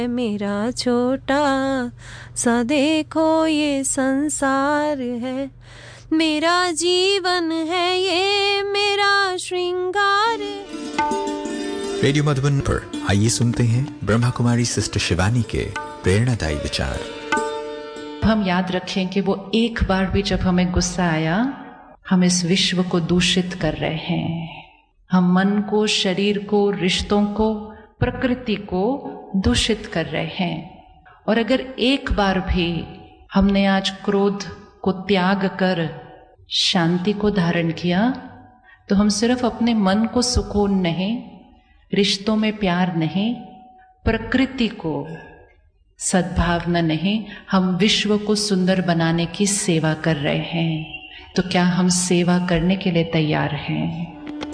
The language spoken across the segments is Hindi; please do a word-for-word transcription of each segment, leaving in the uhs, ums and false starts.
मेरा छोटा सा देखो ये संसार है, मेरा जीवन है ये, मेरा श्रृंगार। रेडियो मधुबन पर आइए सुनते हैं ब्रह्मा कुमारी सिस्टर शिवानी के प्रेरणादायी विचार। हम याद रखें कि वो एक बार भी जब हमें गुस्सा आया, हम इस विश्व को दूषित कर रहे हैं। हम मन को, शरीर को, रिश्तों को, प्रकृति को दूषित कर रहे हैं। और अगर एक बार भी हमने आज क्रोध को त्याग कर शांति को धारण किया, तो हम सिर्फ अपने मन को सुकून नहीं, रिश्तों में प्यार नहीं, प्रकृति को सद्भावना नहीं, हम विश्व को सुंदर बनाने की सेवा कर रहे हैं। तो क्या हम सेवा करने के लिए तैयार हैं?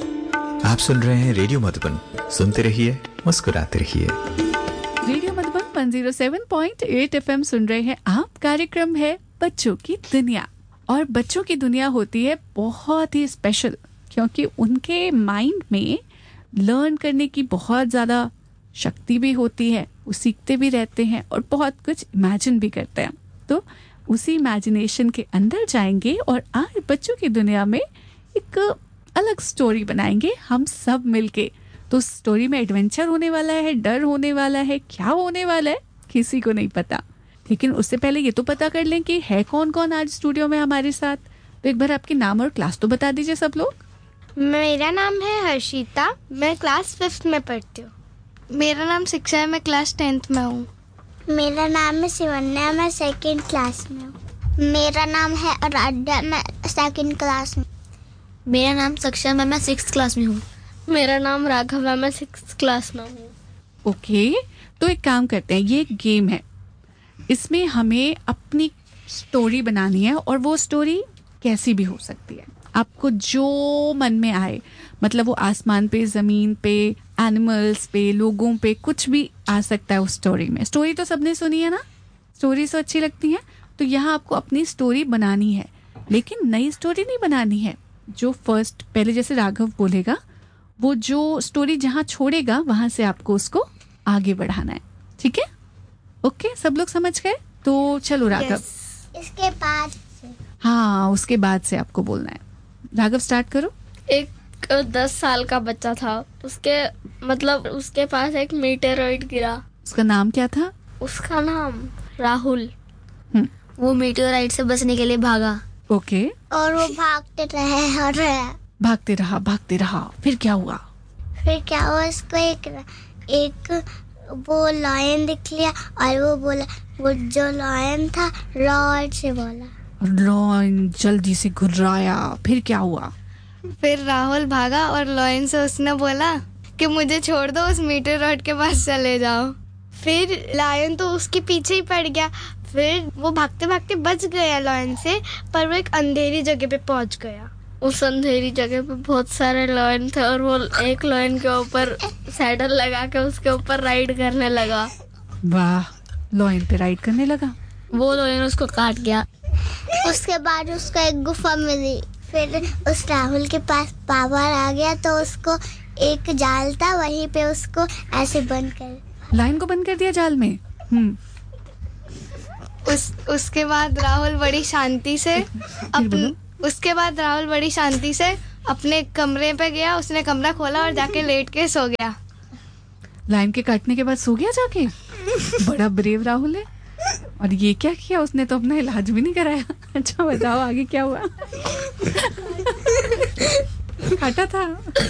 आप सुन रहे हैं रेडियो मधुबन, सुनते रहिए, मुस्कुराते रहिए। Radio Madhuban one zero seven point eight FM सुन रहे हैं आप। कार्यक्रम है बच्चों की दुनिया, और बच्चों की दुनिया होती है बहुत ही स्पेशल, क्योंकि उनके माइंड में लर्न करने की बहुत ज़्यादा शक्ति भी होती है, वो सीखते भी रहते हैं और बहुत कुछ इमेजिन भी करते हैं। तो उसी इमेजिनेशन के अंदर जाएंगे और आज बच्चों की दुनिया में एक अलग स्टोरी बनाएंगे हम सब मिलके। तो स्टोरी में एडवेंचर होने वाला है, डर होने वाला है, क्या होने वाला है किसी को नहीं पता। लेकिन उससे पहले ये तो पता कर लें कि है कौन कौन आज स्टूडियो में हमारे साथ। तो एक बार आपके नाम और क्लास तो बता दीजिए सब लोग। मेरा नाम है हर्षिता, मैं क्लास फिफ्थ में पढ़ती हूँ। मेरा नाम शिक्षा है, मैं क्लास टेंथ में हूँ। मेरा नाम है शिवन्या, मैं सेकंड क्लास में हूँ। मेरा नाम है आराध्या, मैं सेकंड क्लास में। मेरा नाम सक्षम है, मैं सिक्स्थ क्लास में हूँ। मेरा नाम राघव है, मैं सिक्स्थ क्लास में हूँ। ओके, तो एक काम करते हैं, ये एक गेम है, इसमें हमें अपनी स्टोरी बनानी है और वो स्टोरी कैसी भी हो सकती है, आपको जो मन में आए। मतलब वो आसमान पे, जमीन पे, एनिमल्स पे, लोगों पे, कुछ भी आ सकता है उस स्टोरी में। स्टोरी तो सबने सुनी है ना, स्टोरी तो अच्छी लगती है। तो यहाँ आपको अपनी स्टोरी बनानी है, लेकिन नई स्टोरी नहीं बनानी है। जो फर्स्ट पहले जैसे राघव बोलेगा, वो जो स्टोरी जहाँ छोड़ेगा वहां से आपको उसको आगे बढ़ाना है। ठीक है, ओके, सब लोग समझ गए? तो चलो राघव। yes. इसके बाद से हाँ, उसके बाद से आपको बोलना है। राघव स्टार्ट करो। एक दस साल का बच्चा था, उसके मतलब उसके पास एक मीटेरॉइड गिरा। उसका नाम क्या था? उसका नाम राहुल। वो मीटेरॉइड से बचने के लिए भागा। ओके। और वो भागते रहे और रहे भागते रहा भागते रहा फिर क्या हुआ? फिर क्या हुआ, उसको एक एक वो लायन दिख लिया और वो बोला, वो जो लायन था रॉड से बोला। लॉयन जल्दी से घुर्राया, फिर क्या हुआ? फिर राहुल भागा और लॉयन से उसने बोला कि मुझे छोड़ दो, उस मीटेरॉइड के पास चले जाओ। फिर लायन तो उसके पीछे ही पड़ गया। फिर वो भागते भागते बच गया लॉयन से, पर वो एक अंधेरी जगह पे पहुंच गया। उस अंधेरी जगह पे बहुत सारे लॉयन थे और वो एक लॉयन के ऊपर सैडल लगा के उसके ऊपर राइड करने लगा। वाह, लॉयन पे राइड करने लगा। वो लॉयन उसको काट गया। उसके बाद उसको एक गुफा मिली। फिर उस राहुल के पास पावर आ गया, तो उसको एक जाल था, वहीं पे उसको ऐसे बंद कर, लाइन को बंद कर दिया जाल में। हम्म उस उसके बाद राहुल बड़ी शांति से अपन, उसके बाद राहुल बड़ी शांति से अपने कमरे पे गया। उसने कमरा खोला और जाके लेट के सो गया। लाइन के काटने के बाद सो गया जाके। बड़ा ब्रेव राहुल है। और ये क्या किया उसने, तो अपना इलाज भी नहीं कराया। अच्छा बताओ आगे क्या हुआ? काटा था।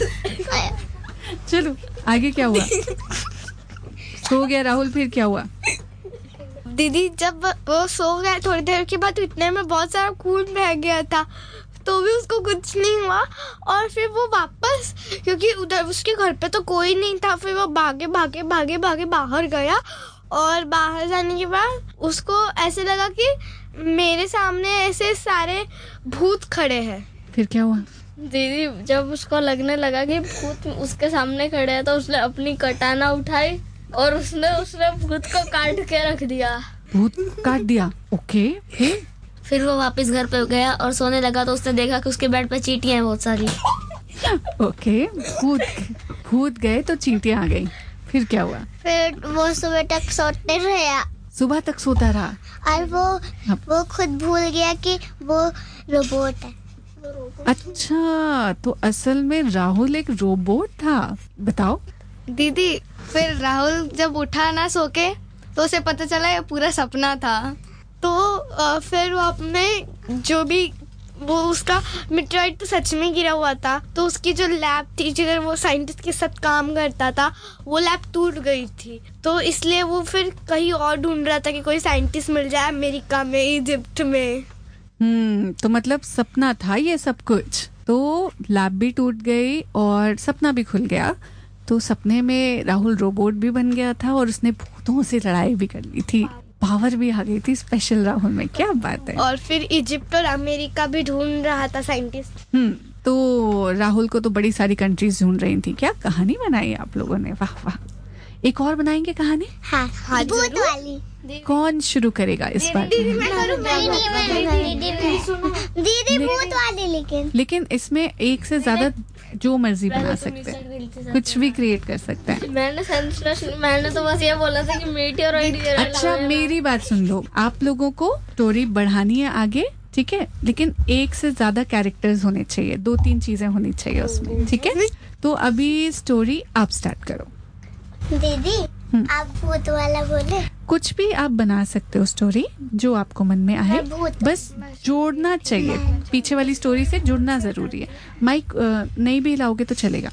चलो आगे क्या हुआ? सो गया राहुल, फिर क्या हुआ? दीदी जब वो सो गया, थोड़ी देर के बाद इतने में बहुत सारा खून बह गया था, तो भी उसको कुछ नहीं हुआ। और फिर वो वापस, क्योंकि उधर उसके घर पे तो कोई नहीं था, फिर वो भागे भागे भागे भागे बाहर गया। और बाहर जाने के बाद उसको ऐसे लगा कि मेरे सामने ऐसे सारे भूत खड़े हैं। फिर क्या हुआ? दीदी जब उसको लगने लगा कि भूत उसके सामने खड़े हैं, तो उसने अपनी कटाना उठाई और उसने उसने भूत को काट के रख दिया। भूत काट दिया, ओके। फिर फिर वो वापस घर पे गया और सोने लगा, तो उसने देखा कि उसके बेड पे चींटियां हैं बहुत सारी। ओके, भूत भूत गए तो चींटियां आ गई। फिर क्या हुआ? फिर वो सुबह तक सोते रहा, सुबह तक सोता रहा और वो वो खुद भूल गया कि वो रोबोट है। अच्छा, तो असल में राहुल एक रोबोट था। बताओ दीदी। फिर राहुल जब उठा ना सो के तो उसे पता चला ये पूरा सपना था। तो अ, फिर वो अपने जो भी वो उसका मिट्राइट तो सच में गिरा हुआ था, तो उसकी जो लैब थी जिधर वो साइंटिस्ट के साथ काम करता था वो लैब टूट गई थी। तो इसलिए वो फिर कहीं और ढूंढ रहा था कि कोई साइंटिस्ट मिल जाए अमेरिका में, इजिप्ट में। हम्म तो मतलब सपना था ये सब कुछ। तो लैब भी टूट गई और सपना भी खुल गया। तो सपने में राहुल रोबोट भी बन गया था और उसने भूतों से लड़ाई भी कर ली थी। पावर भी आ गई थी स्पेशल राहुल में। क्या बात है। और फिर इजिप्ट और अमेरिका भी ढूंढ रहा था साइंटिस्ट। हम्म तो राहुल को तो बड़ी सारी कंट्रीज ढूंढ रही थी। क्या कहानी बनाई आप लोगों ने, वाह वाह। एक और बनाएंगे कहानी? हाँ, हाँ भूत वाली। कौन शुरू करेगा इस बार? दीदी भूत वाली। लेकिन लेकिन इसमें एक से ज्यादा जो मर्जी बना सकते हैं, कुछ भी क्रिएट कर सकते हैं। मैंने सेंस मैंने तो बस ये बोला था कि मीटियोराइट गिरा। अच्छा मेरी बात सुन लो, आप लोगों को स्टोरी बढ़ानी है आगे, ठीक है, लेकिन एक से ज्यादा कैरेक्टर्स होने चाहिए, दो तीन चीजें होनी चाहिए उसमें, ठीक है। तो अभी स्टोरी आप स्टार्ट करो। दीदी आप भूत वाला बोले। कुछ भी आप बना सकते हो स्टोरी जो आपको मन में आए, बस जोड़ना चाहिए, पीछे वाली स्टोरी से जुड़ना जरूरी है। माइक नहीं भी लाओगे तो चलेगा।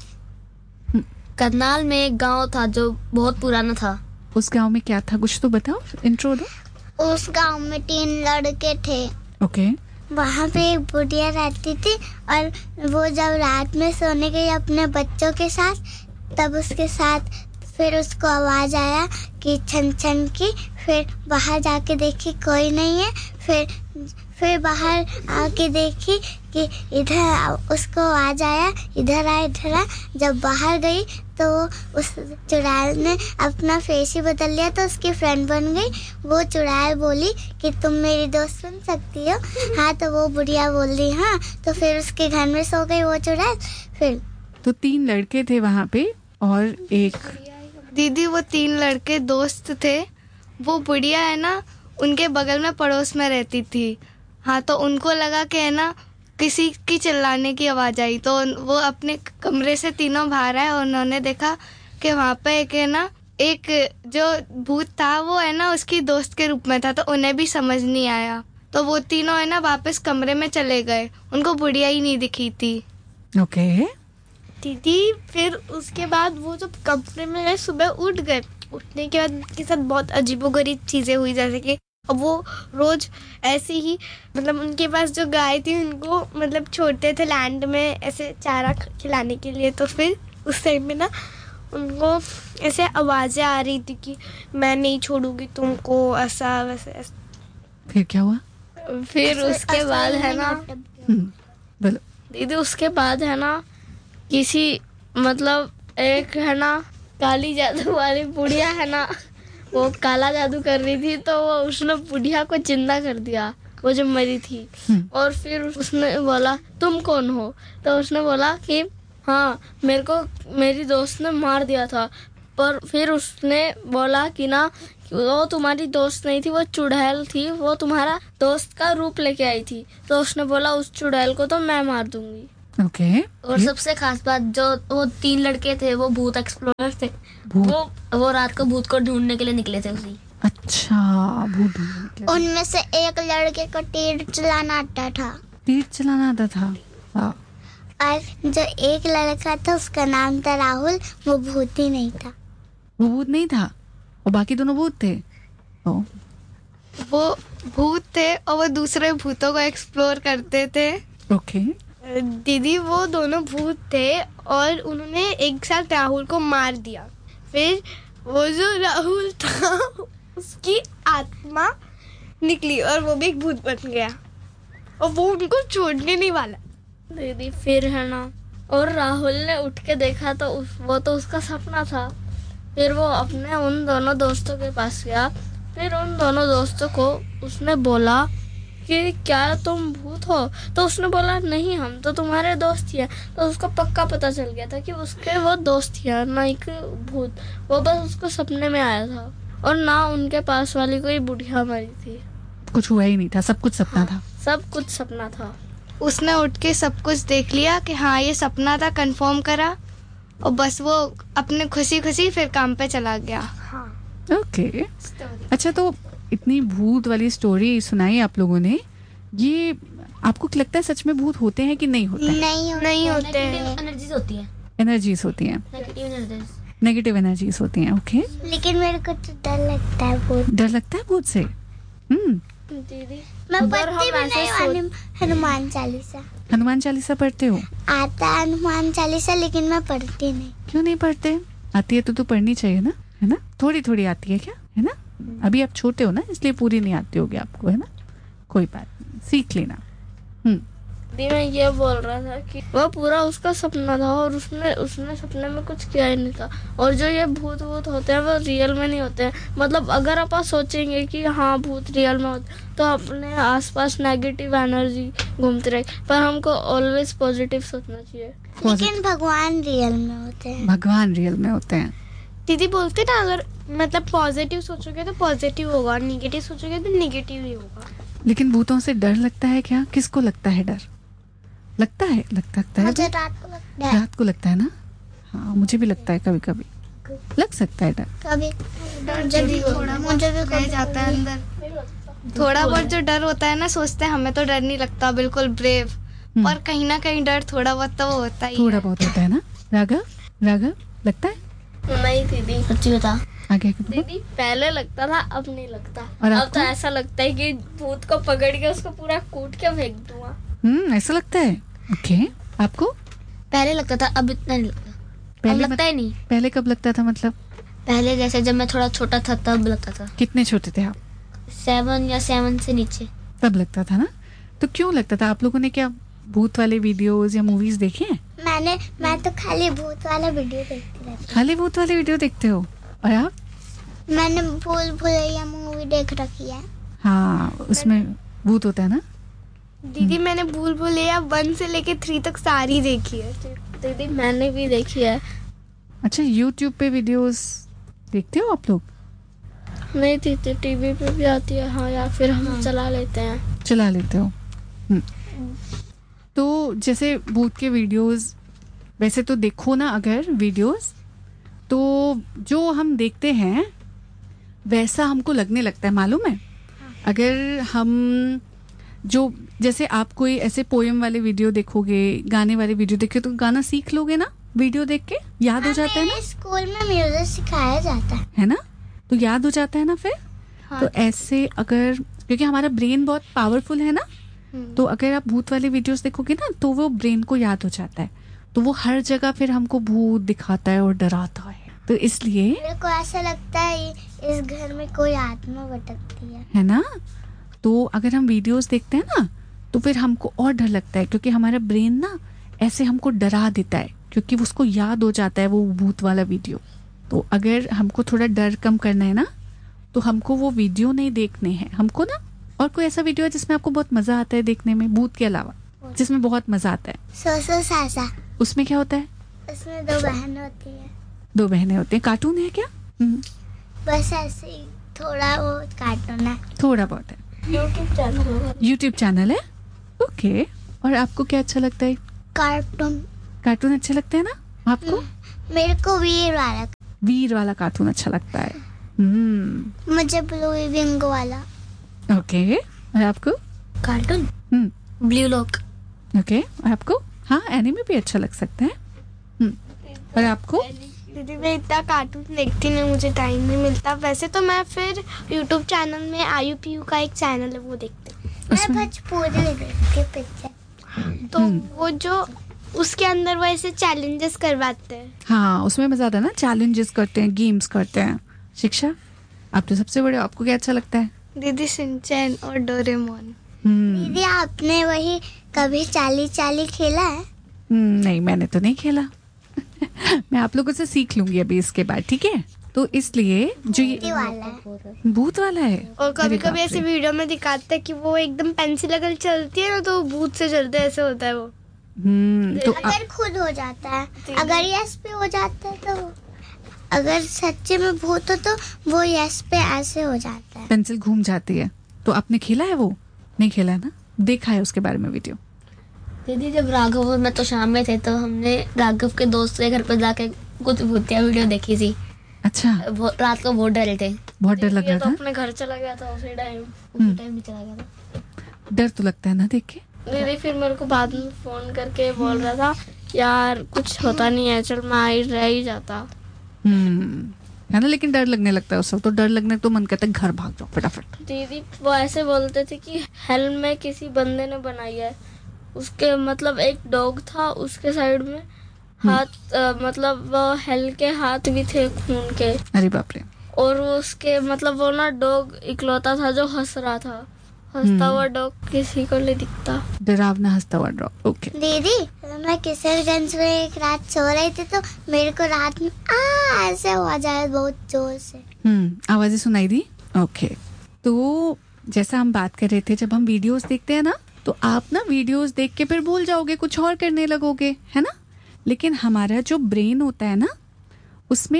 करनाल में एक गांव था जो बहुत पुराना था। उस गांव में क्या था, कुछ तो बताओ, इंट्रो दो। उस गांव में तीन लड़के थे। ओके। वहाँ पे एक बुढ़िया रहती थी और वो जब रात में सोने गई अपने बच्चों के साथ, तब उसके साथ फिर उसको आवाज आया कि छन छन की। फिर बाहर जाके देखी कोई नहीं है। फिर फिर बाहर आके देखी कि इधर, उसको आवाज आया इधर आ इधर आ। जब बाहर गई तो उस चुड़ैल ने अपना फेस ही बदल लिया, तो उसकी फ्रेंड बन गई। वो चुड़ैल बोली कि तुम मेरी दोस्त सुन सकती हो। हाँ, तो वो बुढ़िया बोल रही हाँ। तो फिर उसके घर में सो गई वो चुड़ैल। फिर तो तीन लड़के थे वहाँ पे और एक दीदी वो तीन लड़के दोस्त थे। वो बुढ़िया है ना उनके बगल में पड़ोस में रहती थी। हाँ, तो उनको लगा कि है ना किसी की चिल्लाने की आवाज आई, तो वो अपने कमरे से तीनों बाहर आए और उन्होंने देखा कि वहाँ पे एक है ना एक जो भूत था वो है ना उसकी दोस्त के रूप में था। तो उन्हें भी समझ नहीं आया, तो वो तीनों है ना वापस कमरे में चले गए। उनको बुढ़िया ही नहीं दिखी थी। ओके दीदी फिर उसके बाद वो जब कमरे में गए, सुबह उठ गए। उठने के बाद उनके साथ बहुत अजीबोगरीब चीजें हुई, जैसे कि अब वो रोज ऐसे ही मतलब उनके पास जो गाय थी उनको मतलब छोड़ते थे लैंड में ऐसे चारा खिलाने के लिए। तो फिर उस टाइम में ना उनको ऐसे आवाजें आ रही थी कि मैं नहीं छोड़ूंगी तुमको, ऐसा वैसे ऐसा। फिर क्या हुआ? फिर उसके बाद है ना बोलो दीदी, उसके बाद है ना किसी मतलब एक है ना काली जादू वाली बुढ़िया है ना वो काला जादू कर रही थी, तो वो उसने बुढ़िया को जिंदा कर दिया, वो जो मरी थी। और फिर उसने बोला तुम कौन हो? तो उसने बोला कि हाँ मेरे को मेरी दोस्त ने मार दिया था। पर फिर उसने बोला कि ना वो तुम्हारी दोस्त नहीं थी, वो चुड़ैल थी, वो तुम्हारा दोस्त का रूप लेके आई थी। तो उसने बोला उस चुड़ैल को तो मैं मार दूंगी। Okay okay. और सबसे खास बात, जो वो तीन लड़के थे वो भूत एक्सप्लोरर थे। भूत? वो वो रात को भूत को ढूंढने के लिए निकले थे उसी। अच्छा, भूत ढूंढने। उनमें से एक लड़के को तीर चलाना आता था। तीर चलाना आता था। और जो एक लड़का था उसका नाम था राहुल, वो भूत ही नहीं था। वो भूत नहीं था और बाकी दोनों भूत थे। ओ। वो भूत थे और वो दूसरे भूतों को एक्सप्लोर करते थे। Okay okay. दीदी वो दोनों भूत थे और उन्होंने एक साथ राहुल को मार दिया। फिर वो जो राहुल था उसकी आत्मा निकली और वो भी एक भूत बन गया और वो उनको छोड़ने नहीं वाला। दीदी फिर है ना और राहुल ने उठ के देखा तो उस, वो तो उसका सपना था। फिर वो अपने उन दोनों दोस्तों के पास गया। फिर उन दोनों दोस्तों को उसने बोला कि क्या तुम भूत हो? तो उसने बोला नहीं, हम तो तुम्हारे दोस्त ही हैं। तो उसको पक्का पता चल गया था कि उसके वो दोस्त ही हैं, ना एक भूत। वो बस उसको सपने में आया था, और ना उनके पास वाली कोई बुढ़िया मरी थी। कुछ हुआ ही नहीं था, सब कुछ सपना हाँ, था। सब कुछ सपना था। उसने उठ के सब कुछ देख लिया कि हाँ ये सपना था, कंफर्म करा, और बस वो अपने खुशी खुशी फिर काम पे चला गया। हाँ। ओके अच्छा, तो इतनी भूत वाली स्टोरी सुनाई आप लोगों ने, ये आपको क्या लगता है सच में भूत होते हैं कि नहीं होते हैं? नहीं होते नहीं होते हैं। एनर्जीज होती है, एनर्जीज होती हैं, नेगेटिव एनर्जीज। नेगेटिव एनर्जीज होती हैं। ओके, लेकिन मेरे को तो डर लगता है बहुत। डर लगता है भूत से? हम्म दीदी मैं अगर पढ़ती हम भी ऐसे नहीं सोच- हनुम- हनुमान चालीसा हनुमान चालीसा पढ़ते हो? आता है हनुमान चालीसा, लेकिन मैं पढ़ती नहीं। क्यों नहीं पढ़ते? आती है तो तो पढ़नी चाहिए ना, है ना? थोड़ी थोड़ी आती है क्या, है ना? अभी आप छोटे हो ना, इसलिए पूरी नहीं आती होगी आपको, है ना? कोई बात नहीं, सीख लेना। हम्म दीदी मैं ये बोल रहा था कि वो पूरा उसका सपना था, और उसने उसने सपने में कुछ किया ही नहीं था। और जो ये भूत भूत होते हैं वो रियल में नहीं होते हैं। मतलब अगर आप सोचेंगे कि हाँ भूत रियल में होते, तो अपने आसपास नेगेटिव एनर्जी घूमती रहेगी, पर हमको ऑलवेज पॉजिटिव सोचना चाहिए। लेकिन भगवान रियल में होते हैं। भगवान रियल में होते हैं। दीदी बोलते ना, अगर मतलब पॉजिटिव सोचोगे तो पॉजिटिव होगा, और निगेटिव सोचोगे तो निगेटिव ही होगा। लेकिन भूतों से डर लगता है क्या? किसको लगता है डर? लगता है, लगता लगता है मुझे रात को लगता है, रात को लगता है ना? हाँ, मुझे भी लगता है, कभी कभी लग सकता है डर। कभी मुझे भी थोड़ा मुझे भी रह जाता है अंदर। थोड़ा बहुत जो डर होता है ना, सोचते हैं हमें तो डर नहीं लगता, बिल्कुल ब्रेव, हम्म। और कहीं ना कहीं डर थोड़ा बहुत तो वो होता ही थोड़ा है। बहुत होता है ना? राघव, राघव लगता है? नहीं दीदी, सच्ची बता। आगे आगे बोलो। दीदी पहले लगता था, अब नहीं लगता। और अब आपको? तो ऐसा लगता है कि भूत को पकड़ के उसको पूरा कूट के फेंक दूंगा। हम्म ऐसा लगता है। ओके, आपको? पहले लगता था, अब इतना नहीं लगता। पहले अब लगता मत- ही नहीं। पहले कब लगता था मतलब? पहले जैसे जब मैं थोड़ा छोटा था तब लगता था, कितने छोटे थे आप? सेवन या सेवन से नीचे। तब लगता था ना? तो क्यों लगता था? आप लोगों ने क्या भूत वाले वीडियोस या मूवीज देखे हैं? मैंने मैं तो खाली भूत वाला वीडियो देखती रहती खाली भूत वाले वीडियो देखते हो? और आप? हूँ। मैंने भूल भुलैया मूवी देख रखी है। हाँ, उसमें भूत होता है ना? दीदी मैंने भूल भुलैया वन से लेके थ्री तक सारी देखी है। दीदी मैंने भी देखी है। अच्छा, यूट्यूब पे वीडियोस देखते हो आप लोग? नहीं दीदी, टीवी पे भी आती है। हाँ, या फिर हम चला लेते हैं। चला लेते हो? हम्म। तो जैसे भूत के वीडियोस, वैसे तो देखो ना अगर वीडियोस, तो जो हम देखते हैं वैसा हमको लगने लगता है, मालूम है? अगर हम जो जैसे आप कोई ऐसे पोएम वाले वीडियो देखोगे, गाने वाले वीडियो देखोगे, तो गाना सीख लोगे ना वीडियो देख के? याद हो जाता है ना? मेरे स्कूल में म्यूजिक सिखाया जाता है। है ना? तो याद हो जाता है ना फिर? हाँ। तो ऐसे अगर, क्योंकि हमारा ब्रेन बहुत पावरफुल है ना, तो अगर आप भूत वाले वीडियोस देखोगे ना, तो वो ब्रेन को याद हो जाता है, तो वो हर जगह फिर हमको भूत दिखाता है और डराता है। तो इसलिए मेरे को ऐसा लगता है इस घर में कोई आत्मा भटकती है। है ना, तो अगर हम वीडियोस देखते हैं ना, तो फिर हमको और डर लगता है, क्योंकि हमारा ब्रेन ना ऐसे हमको डरा देता है, क्योंकि उसको याद हो जाता है वो भूत वाला वीडियो। तो अगर हमको थोड़ा डर कम करना है ना, तो हमको वो वीडियो नहीं देखने हैं हमको ना। और कोई ऐसा वीडियो है जिसमें आपको बहुत मजा आता है देखने में, भूत के अलावा, जिसमें बहुत मजा आता है? सो सो सासा, उसमें क्या होता है? उसमें दो बहन होती है। दो बहनें होती हैं। कार्टून है क्या? हम्म, बस ऐसे ही थोड़ा वो कार्टून है। थोड़ा बहुत है। यूट्यूब चैनल यूट्यूब चैनल है? ओके। और आपको क्या अच्छा लगता है? कार्टून कार्टून अच्छा लगता है ना आपको? मेरे को वीर वाला, वीर वाला कार्टून अच्छा लगता है। हम्म मुझे ब्लू विंग वाला। ओके। और आपको? कार्टून हम्म ब्लू लॉक। ओके। और आपको? हाँ, एनिमे भी अच्छा लग सकता है। हम्म और आपको? दीदी मैं इतना कार्टून देखती नहीं, मुझे टाइम नहीं मिलता। वैसे तो मैं फिर यूट्यूब चैनल में आयु पीयू का एक चैनल है, वो देखते हैं। मैं उसमें भोजपुरी देखती पिक्चर। तो वो जो उसके अंदर वो ऐसे चैलेंजेस करवाते हैं। हाँ, उसमें मजा आता है ना, चैलेंजेस करते हैं, गेम्स करते हैं। शिक्षा, आप तो सबसे बड़े, आपको क्या अच्छा लगता है? दीदी शिनचैन और डोरेमोन। हम्म दीदी आपने वही कभी चाली चाली खेला है? हम्म, नहीं, मैंने तो नहीं खेला। मैं आप लोगों से सीख लूंगी अभी इसके बाद, ठीक है? तो इसलिए जो ये ये वाला है। भूत वाला है। और कभी अरे कभी बाप ऐसे रे। वीडियो में दिखाते हैं कि वो एकदम पेंसिल अगर चलती है ना तो भूत से चलते ऐसे होता है वो। हम्म तो आ- अगर खुद हो जाता है, अगर यस पे हो जाता है तो, अगर सच्चे में भूत हो तो वो यस पे ऐसे हो जाता है। पेंसिल घूम जाती है। तो आपने खेला है वो? नहीं खेला है ना, देखा है उसके बारे में वीडियो। दीदी जब राघव में तो शाम में थे तो हमने राघव के दोस्त के घर पर जाके कुछ भूतिया वीडियो देखी थी। अच्छा, वो- रात को बहुत डरे थे। बहुत डर लग ये रहा तो था। अपने घर चला गया था उसी टाइम। उसी टाइम में चला गया था। डर तो लगता है ना देख के। दीदी फिर मेरे को बाद में फोन करके बोल रहा था यार कुछ होता नहीं है, चल मैं आई रह ही जाता। हम्म है ना, लेकिन डर लगने लगता है उस वक्त। तो डर लगने तो मन करता है घर भाग जाओ फटाफट। दीदी वो ऐसे बोलते थे कि हेल में किसी बंदे ने बनाई है। उसके मतलब एक डॉग था, उसके साइड में हाथ अ, मतलब वो हेल के हाथ भी थे खून के। अरे बाप रे। और वो उसके मतलब वो ना डॉग इकलौता था जो हंस रहा था। हंसता हुआ डॉग किसी को नहीं दिखता। डरावना हंसता हुआ ड्रॉप। ओके। दीदी मैं किशोरगंज में एक रात सो रही थी तो मेरे को रात में आ ऐसे हो जाए बहुत जोर से। हम्म आवाजें सुनाई दी। ओके। तो जैसा हम बात कर रहे थे, जब हम वीडियोस देखते हैं ना तो आप ना वीडियोस देख के फिर भूल जाओगे, कुछ और करने लगोगे, है ना। लेकिन हमारा जो ब्रेन होता है ना, उसमें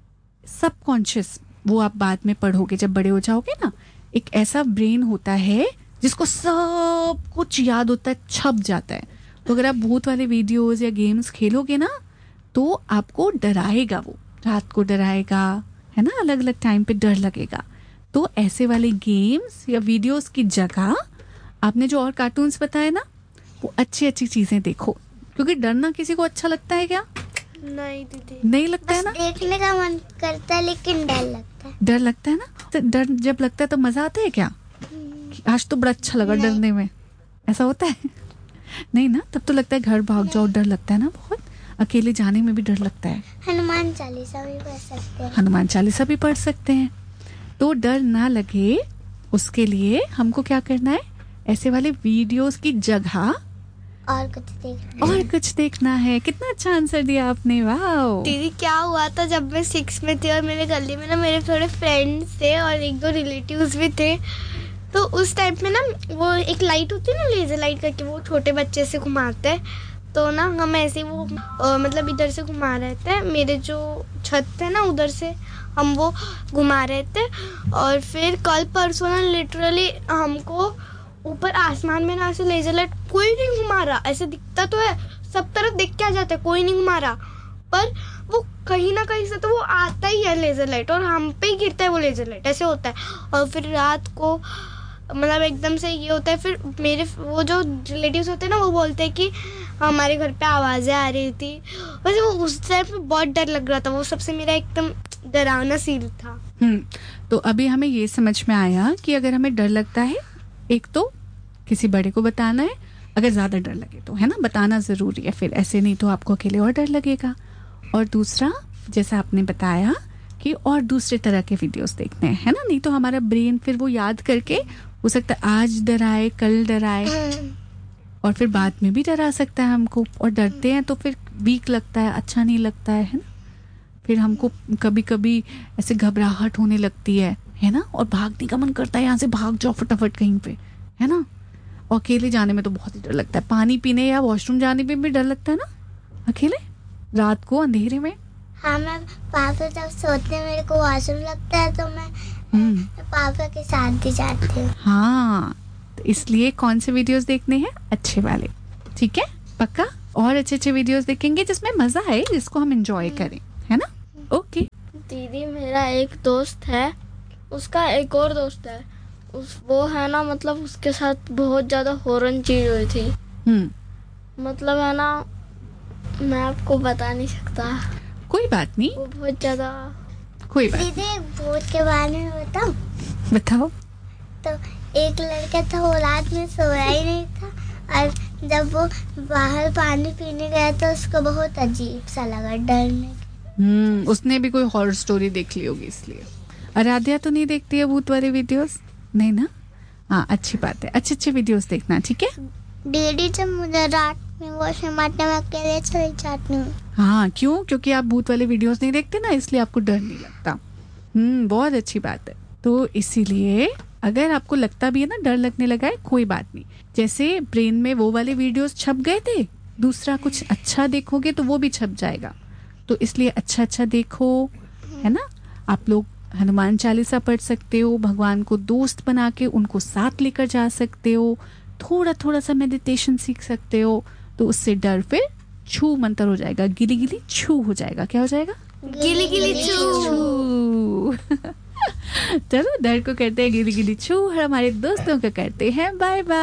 सबकॉन्शियस, वो आप बाद में पढ़ोगे जब बड़े हो जाओगे ना, एक ऐसा ब्रेन होता है जिसको सब कुछ याद होता है, छप जाता है। तो अगर आप भूत वाले वीडियोस या गेम्स खेलोगे ना तो आपको डराएगा, वो रात को डराएगा, है ना, अलग अलग टाइम पे डर लगेगा। तो ऐसे वाले गेम्स या वीडियोस की जगह आपने जो और कार्टून्स बताए ना, वो अच्छी अच्छी चीजें देखो, क्योंकि डरना किसी को अच्छा लगता है क्या? नहीं दीदी, नहीं लगता है बस ना। देखने का मन करता है लेकिन डर लगता है। डर लगता है ना। तो डर जब लगता है तो मजा आता है क्या? कि आज तो बड़ा अच्छा लगा डरने में, ऐसा होता है? नहीं ना, तब तो लगता है घर भाग जाओ, डर लगता है ना बहुत। अकेले जाने में भी डर लगता है। हनुमान चालीसा भी पढ़ सकते हैं। हनुमान चालीसा भी पढ़ सकते हैं। तो डर ना लगे उसके लिए हमको क्या करना है, ऐसे वाले वीडियोस की जगह और कुछ देखना और कुछ देखना है। कितना अच्छा आंसर दिया आपने, वाह। दीदी क्या हुआ था जब मैं सिक्स में थी और मेरे गली में ना मेरे थोड़े फ्रेंड्स थे और एक दो रिलेटिव्स भी थे। तो उस टाइम पे ना वो एक लाइट होती है ना, लेजर लाइट करके, वो छोटे बच्चे से घुमाते हैं। तो ना हम ऐसे वो अ, मतलब इधर से घुमा रहे थे, मेरे जो छत थे ना उधर से हम वो घुमा रहे थे। और फिर कल परसों ना लिटरली हमको ऊपर आसमान में ना ऐसे लेजर लाइट कोई नहीं घुमा रहा, ऐसे दिखता तो है, सब तरफ देख के आ जाता है, कोई नहीं घुमा रहा, पर वो कहीं ना कहीं से तो वो आता ही है लेजर लाइट और हम पे ही गिरता है वो लेजर लाइट, ऐसे होता है। और फिर रात को मतलब एकदम से ये होता है, फिर मेरे वो जो रिलेटिव्स होते हैं ना वो बोलते हैं कि हमारे घर पे आवाज़ें आ रही थी। वैसे वो उस टाइम पे बहुत डर लग रहा था, वो सबसे मेरा एकदम डरावना सीन था। हम्म तो अभी हमें ये समझ में आया कि अगर हमें डर लगता है, एक तो किसी बड़े को बताना है, अगर ज्यादा डर लगे तो, है ना, बताना जरूरी है, फिर ऐसे नहीं तो आपको अकेले और डर लगेगा। और दूसरा, जैसा आपने बताया कि और दूसरे तरह के वीडियोस देखने हैं, है ना, नहीं तो हमारा ब्रेन फिर वो याद करके हो सकता है आज डराए, कल डराए, और फिर बाद में भी डरा सकता है हमको। और डरते हैं तो फिर वीक लगता है, अच्छा नहीं लगता है, है ना। फिर हमको कभी कभी ऐसे घबराहट होने लगती है है ना, और भागने का मन करता है, यहाँ से भाग जाओ फटाफट कहीं पे, है ना। और अकेले जाने में तो बहुत ही डर लगता है, पानी पीने या वॉशरूम जाने में भी डर लगता है ना, अकेले रात को अंधेरे में। हाँ, मैं पापा जब सोते हैं मेरे को वॉशरूम लगता है तो मैं हम्म पापा के साथ भी जाती हूँ। हाँ, तो इसलिए कौन से वीडियोस देखने हैं, अच्छे वाले, ठीक है, पक्का। और अच्छे अच्छे वीडियोस देखेंगे जिसमें मजा आए, जिसको हम एंजॉय करें, है ना। ओके। दीदी मेरा एक दोस्त है, उसका एक और दोस्त है, उस वो है ना मतलब उसके साथ बहुत ज्यादा हॉरर चीज हुई थी। हम्म मतलब है ना, मैं आपको बता नहीं सकता, कोई बात नहीं, वो बहुत ज्यादा। कोई बात दीदी एक भूत के बारे में बताऊँ? नहीं, बताओ। तो एक लड़का था, वो रात में सोया ही नहीं था और जब वो बाहर पानी पीने गया तो उसको बहुत अजीब सा लगा, डरने। हम्म उसने भी कोई हॉरर स्टोरी देख ली होगी इसलिए। आराध्या तो नहीं देखती है भूत वाले वीडियोस, नहीं ना। हाँ, अच्छी बात है, अच्छे अच्छे वीडियोस देखना, ठीक है। डैडी जब मुझे रात में वॉशरूम आते मैं अकेले चली जाती हूँ। हाँ, क्यों? क्योंकि आप भूत वाले वीडियोस नहीं देखते ना, इसलिए आपको डर नहीं लगता। हम्म बहुत अच्छी बात है। तो इसीलिए अगर आपको लगता भी है ना डर लगने लगा है, कोई बात नहीं। जैसे ब्रेन में वो वाले वीडियोस छप गए थे, दूसरा कुछ अच्छा देखोगे तो वो भी छप जाएगा। तो इसलिए अच्छा अच्छा देखो, है ना। आप लोग हनुमान चालीसा पढ़ सकते हो, भगवान को दोस्त बना के उनको साथ लेकर जा सकते हो, थोड़ा थोड़ा सा मेडिटेशन सीख सकते हो। तो उससे डर फिर छू मंतर हो जाएगा, गिली गिली छू हो जाएगा। क्या हो जाएगा? गिली गिली छू। चलो, डर को करते हैं गिली गिली छू, और हमारे दोस्तों को करते हैं बाय बाय।